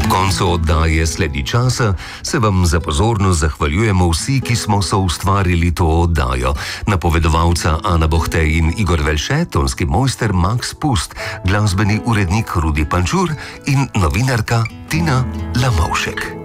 Ob koncu oddaje Sledi časa se vam za pozornost zahvaljujemo vsi, ki smo soustvarili to oddajo. Napovedovalca Ana Bohtej in Igor Velše, tonski mojster Max Pust, glasbeni urednik Rudi Pančur in novinarka Tina Lamovšek.